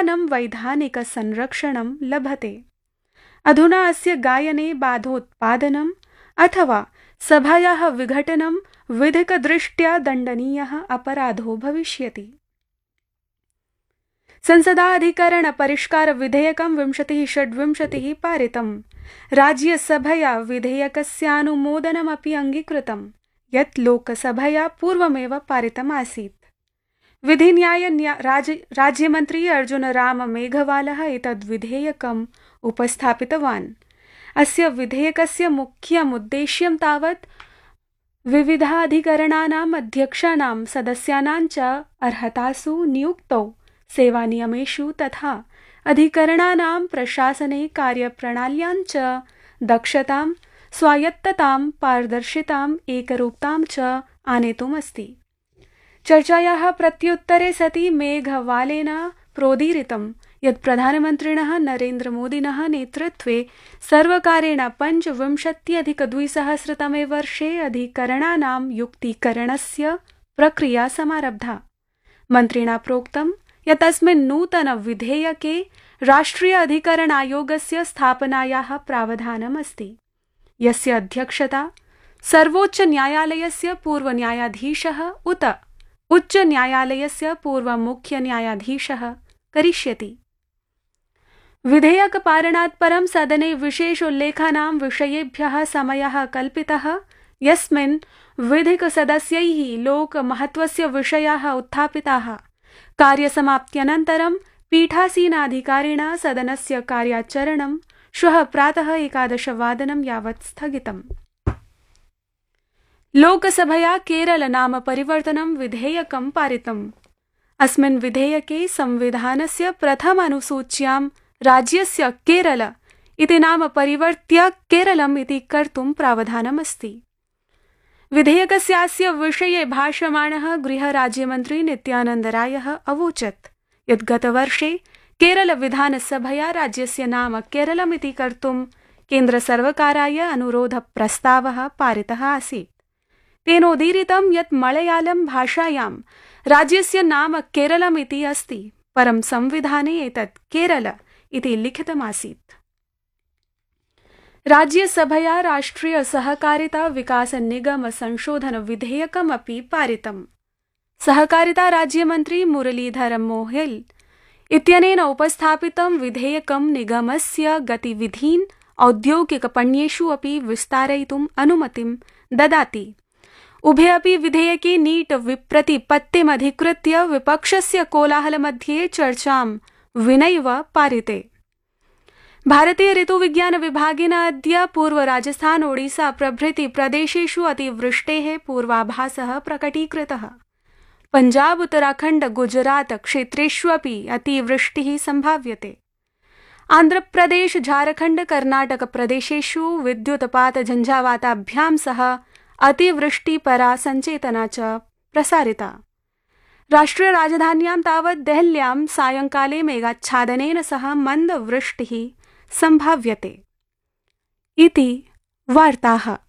समानं वैधानिकसंरक्षणं लभते। अधुना अस्य गायने बाधोत्पादनम् अथवा सभायाः विघटनं विधिकदृष्ट्या दण्डनीयः अपराधो भविष्यति। संसदाधिकरण परिष्कार विधेयकं 2026 पारितम्। राज्यसभया विधेयकस्यानुमोदनमपि अङ्गीकृतं, यत् लोकसभया पूर्वमेव पारितम् आसीत्। विधिन्याय राज्यमन्त्री अर्जुन राम मेघवालः एतद् विधेयकम् उपस्थापितवान्। अस्य विधेयकस्य मुख्यम् उद्देश्यं तावत् विविधाधिकरणानाम् अध्यक्षाणां सदस्यानां च अर्हतासु नियुक्तौ सेवानियमेषु तथा अधिकरणानां प्रशासने कार्यप्रणाल्यां च दक्षतां, स्वायत्ततां, पारदर्शिताम्, एकरूपतां च आनेतुमस्ति। चर्चायाः प्रत्युत्तरे सति मेघवालेन प्रोदीरितं यत् प्रधानमन्त्रिणः नरेन्द्रमोदिनः नेतृत्वे सर्वकारेण 25-20सहस्रतमे वर्षे अधिकरणानां युक्तीकरणस्य प्रक्रिया समारब्धा। मन्त्रिणा प्रोक्तं यत् अस्मिन् नूतन विधेयके राष्ट्रिय अधिकरण आयोगस्य स्थापनायाः प्रावधानमस्ति, यस्य अध्यक्षता सर्वोच्चन्यायालयस्य पूर्वन्यायाधीशः उत उच्चन्यायालयस्य पूर्वमुख्यन्यायाधीशः करिष्यति। विधेयकपालनात् परं सदने विशेषोल्लेखानां विषयेभ्यः समयः कल्पितः, यस्मिन् विधिकसदस्यैः लोकमहत्वस्य विषयाः उत्थापिताः। कार्यसमाप्त्यनन्तरं पीठासीनाधिकारिणा सदनस्य कार्याचरणं श्वः प्रातः 11 यावत् स्थगितम्। लोकसभया केरल नाम परिवर्तनं विधेयकं पारितम्। अस्मिन् विधेयके संविधानस्य प्रथमानुसूच्यां राज्यस्य केरल इति नाम परिवर्त्य केरलम् इति कर्तुं प्रावधानमस्ति। विधेयकस्यास्य विषये भाषमाणः गृहराज्यमन्त्री नित्यानन्द रायः अवोचत् यत् गतवर्षे केरल विधानसभया राज्यस्य नाम केरलमिति कर्तुं केन्द्रसर्वकाराय अनुरोधप्रस्तावः पारितः आसीत्। तेनोदीरितं यत् मलयालम भाषायां राज्यस्य नाम केरलमिति अस्ति, परं संविधाने एतत् केरल इति लिखितमासीत्। राज्यसभया राष्ट्रिय सहकारिता विकास निगम संशोधन विधेयकमपि पारितम्। सहकारिता राज्यमन्त्री मुरलीधर मोहेल इत्यनेन उपस्थापितं विधेयकं निगमस्य गतिविधीन् औद्योगिकपण्येषु अपि विस्तारयितुम् अनुमतिं ददाति। उभे अपि विधेयके नीट विप्रतिपत्तिमधिकृत्य विपक्षस्य कोलाहलमध्ये चर्चां विनैव पारिते। भारतीय ऋतुविज्ञान विभागेन अद्य पूर्व राजस्थान, ओडिशा प्रभृति प्रदेशेषु अतिवृष्टेः पूर्वाभासः प्रकटीकृतः। पंजाब, उत्तराखण्ड, गुजरात क्षेत्रेष्वपि अतिवृष्टिः सम्भाव्यते। आन्ध्रप्रदेश, झारखण्ड, कर्नाटक प्रदेशेषु विद्युत्पात झञ्झावाताभ्यां सह अतिवृष्टिपरा संचेतना च प्रसारिता। राष्ट्रिय राजधान्यां तावत् देहल्यां सायंकाले मेघाच्छादनेन सह मन्दवृष्टिः सम्भाव्यते। इति वार्ताः।